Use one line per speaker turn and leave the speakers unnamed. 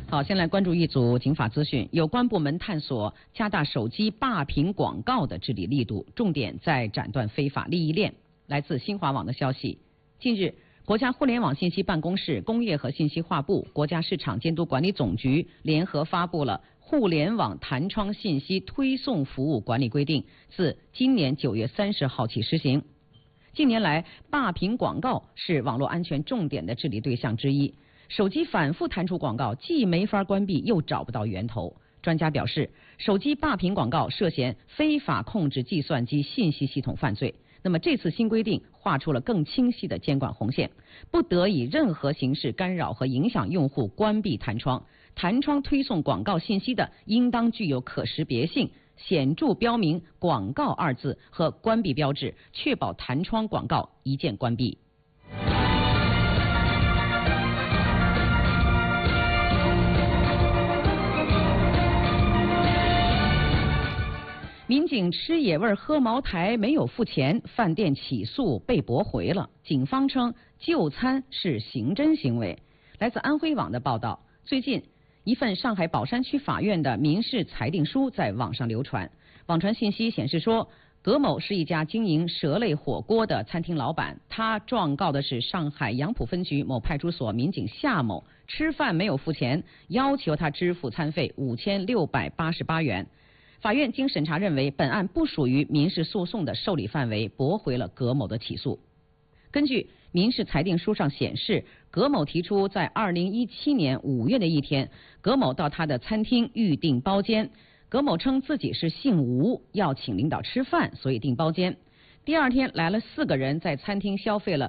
好，先来关注一组警法资讯。有关部门探索加大手机霸屏广告的治理力度，重点在斩断非法利益链。来自新华网的消息，近日，国家互联网信息办公室、工业和信息化部、国家市场监督管理总局联合发布了《互联网弹窗信息推送服务管理规定》，自今年9月30号起施行。近年来，霸屏广告是网络安全重点的治理对象之一。手机反复弹出广告，既没法关闭，又找不到源头。专家表示，手机霸屏广告涉嫌非法控制计算机信息系统犯罪。那么这次新规定画出了更清晰的监管红线，不得以任何形式干扰和影响用户关闭弹窗。弹窗推送广告信息的，应当具有可识别性，显著标明“广告”2字和关闭标志，确保弹窗广告一键关闭。民警吃野味喝茅台没有付钱，饭店起诉被驳回了。警方称就餐是刑侦行为。来自安徽网的报道，最近一份上海宝山区法院的民事裁定书在网上流传。网传信息显示说，葛某是一家经营蛇类火锅的餐厅老板，他状告的是上海杨浦分局某派出所民警夏某吃饭没有付钱，要求他支付餐费5688元。法院经审查认为，本案不属于民事诉讼的受理范围，驳回了葛某的起诉。根据民事裁定书上显示，葛某提出在2017年5月的一天，葛某到他的餐厅预订包间。葛某称自己是姓吴，要请领导吃饭，所以订包间。第二天来了4个人，在餐厅消费了